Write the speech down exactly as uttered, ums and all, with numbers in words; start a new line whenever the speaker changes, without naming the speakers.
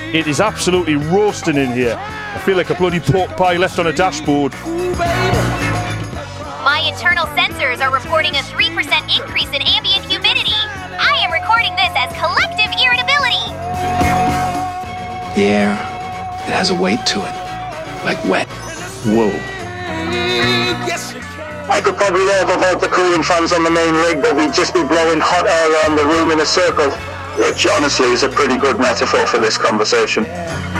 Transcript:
It is absolutely roasting in here. I feel like a bloody pork pie left on a dashboard.
My internal sensors are reporting a three percent increase in ambient humidity. I am recording this as collective irritability.
The air, it has a weight to it, like wet. Whoa.
I could probably overhaul the cooling fans on the main rig, but we'd just be blowing hot air around the room in a circle. Which honestly is a pretty good metaphor for this conversation.